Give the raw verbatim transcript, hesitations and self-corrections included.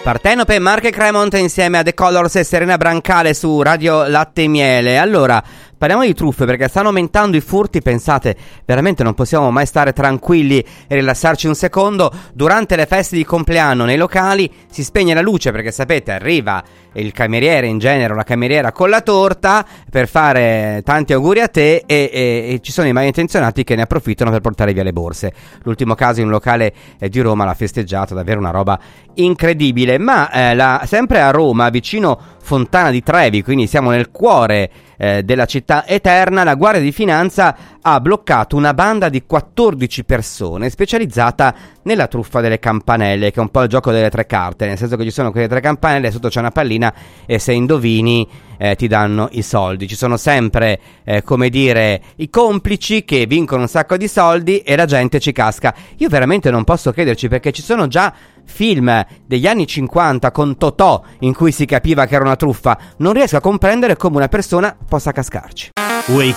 Partenope, Marche Cremont insieme a The Colors e Serena Brancale su Radio Latte e Miele. Allora, parliamo di truffe perché stanno aumentando i furti. Pensate, veramente non possiamo mai stare tranquilli e rilassarci un secondo. Durante le feste di compleanno nei locali si spegne la luce perché sapete, arriva il cameriere in genere o la cameriera con la torta per fare tanti auguri a te e, e, e ci sono i malintenzionati che ne approfittano per portare via le borse. L'ultimo caso in un locale eh, di Roma l'ha festeggiato, davvero una roba incredibile. Ma eh, la, sempre a Roma, vicino Fontana di Trevi, quindi siamo nel cuore eh, della città eterna, la Guardia di Finanza ha bloccato una banda di quattordici persone specializzata nella truffa delle campanelle, che è un po' il gioco delle tre carte, nel senso che ci sono quelle tre campanelle, sotto c'è una pallina e se indovini eh, ti danno i soldi. Ci sono sempre, eh, come dire, i complici che vincono un sacco di soldi e la gente ci casca. Io veramente non posso crederci perché ci sono già film degli anni cinquanta con Totò in cui si capiva che era una truffa. Non riesco a comprendere come una persona possa cascarci.